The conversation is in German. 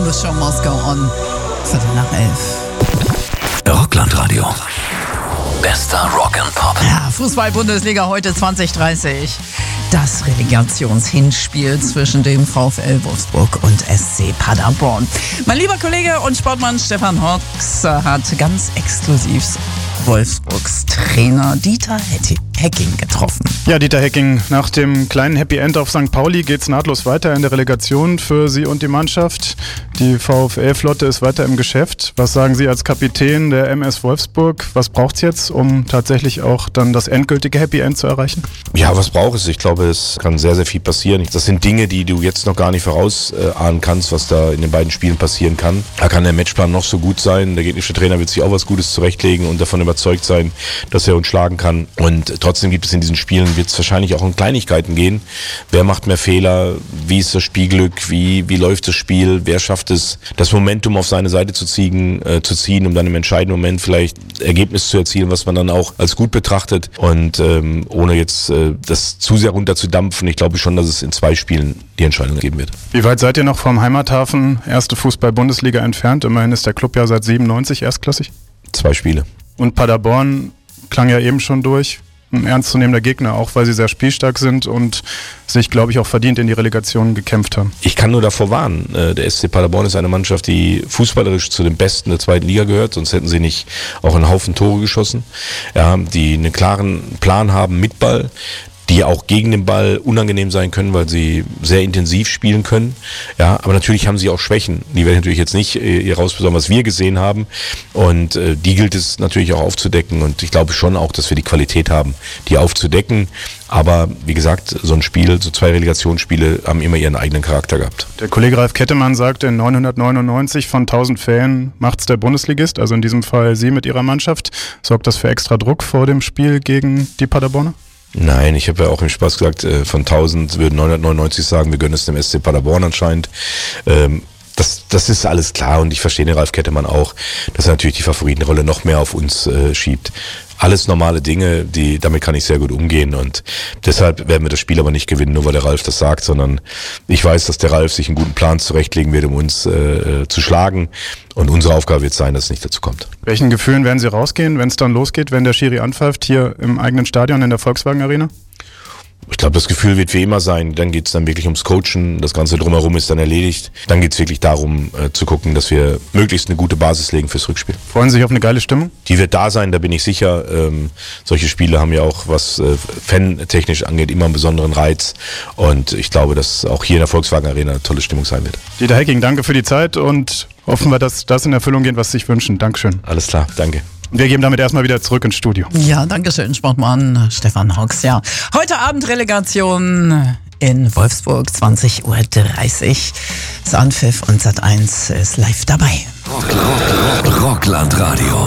The show must go on. 11:15. Rocklandradio. Bester Rock and Pop. Ja, Fußball-Bundesliga heute 20:30. Das Relegationshinspiel zwischen dem VfL Wolfsburg und SC Paderborn. Mein lieber Kollege und Sportmann Stefan Hooks hat ganz exklusiv Wolfsburgs Trainer Dieter Hecking getroffen. Ja, Dieter Hecking, nach dem kleinen Happy End auf St. Pauli geht's nahtlos weiter in der Relegation für Sie und die Mannschaft. Die VfL-Flotte ist weiter im Geschäft. Was sagen Sie als Kapitän der MS Wolfsburg? Was braucht's jetzt, um tatsächlich auch dann das endgültige Happy End zu erreichen? Ja, was braucht es? Ich glaube, es kann sehr, sehr viel passieren. Das sind Dinge, die du jetzt noch gar nicht vorausahnen kannst, was da in den beiden Spielen passieren kann. Da kann der Matchplan noch so gut sein. Der gegnerische Trainer wird sich auch was Gutes zurechtlegen und davon überzeugt sein, dass er uns schlagen kann. Und trotzdem gibt es in diesen Spielen, wird es wahrscheinlich auch um Kleinigkeiten gehen. Wer macht mehr Fehler? Wie ist das Spielglück? Wie läuft das Spiel? Wer schafft es, das Momentum auf seine Seite zu ziehen, um dann im entscheidenden Moment vielleicht Ergebnis zu erzielen, was man dann auch als gut betrachtet. Und ohne jetzt das zu sehr runterzudampfen, ich glaube schon, dass es in 2 Spielen die Entscheidung geben wird. Wie weit seid ihr noch vom Heimathafen, erste Fußball-Bundesliga entfernt? Immerhin ist der Club ja seit 97 erstklassig. 2 Spiele. Und Paderborn klang ja eben schon durch. Ein ernstzunehmender Gegner, auch weil sie sehr spielstark sind und sich, glaube ich, auch verdient in die Relegation gekämpft haben. Ich kann nur davor warnen. Der SC Paderborn ist eine Mannschaft, die fußballerisch zu den Besten der 2. Liga gehört, sonst hätten sie nicht auch einen Haufen Tore geschossen. Ja, die einen klaren Plan haben mit Ball, die auch gegen den Ball unangenehm sein können, weil sie sehr intensiv spielen können. Ja, aber natürlich haben sie auch Schwächen. Die werden natürlich jetzt nicht hier rausbesorgen, was wir gesehen haben. Und die gilt es natürlich auch aufzudecken. Und ich glaube schon auch, dass wir die Qualität haben, die aufzudecken. Aber wie gesagt, so ein Spiel, so 2 Relegationsspiele haben immer ihren eigenen Charakter gehabt. Der Kollege Ralf Kettemann sagte, in 999 von 1000 Fällen macht's der Bundesligist, also in diesem Fall Sie mit Ihrer Mannschaft. Sorgt das für extra Druck vor dem Spiel gegen die Paderborner? Nein, ich habe ja auch im Spaß gesagt, von 1000 würden 999 sagen, wir gönnen es dem SC Paderborn anscheinend. Das ist alles klar und ich verstehe den Ralf Kettemann auch, dass er natürlich die Favoritenrolle noch mehr auf uns schiebt. Alles normale Dinge, damit kann ich sehr gut umgehen und deshalb werden wir das Spiel aber nicht gewinnen, nur weil der Ralf das sagt, sondern ich weiß, dass der Ralf sich einen guten Plan zurechtlegen wird, um uns zu schlagen und unsere Aufgabe wird sein, dass es nicht dazu kommt. Welchen Gefühlen werden Sie rausgehen, wenn es dann losgeht, wenn der Schiri anpfeift, hier im eigenen Stadion in der Volkswagen Arena? Ich glaube, das Gefühl wird wie immer sein. Dann geht es dann wirklich ums Coachen. Das Ganze drumherum ist dann erledigt. Dann geht es wirklich darum, zu gucken, dass wir möglichst eine gute Basis legen fürs Rückspiel. Freuen Sie sich auf eine geile Stimmung? Die wird da sein, da bin ich sicher. Solche Spiele haben ja auch, was fan-technisch angeht, immer einen besonderen Reiz. Und ich glaube, dass auch hier in der Volkswagen Arena eine tolle Stimmung sein wird. Dieter Hecking, danke für die Zeit und hoffen wir, dass das in Erfüllung geht, was Sie sich wünschen. Dankeschön. Alles klar, danke. Wir geben damit erstmal wieder zurück ins Studio. Ja, danke schön, Sportmann Stefan Hooks. Ja, heute Abend Relegation in Wolfsburg, 20:30 Uhr. Das Anpfiff und Sat.1 ist live dabei. Rocklandradio.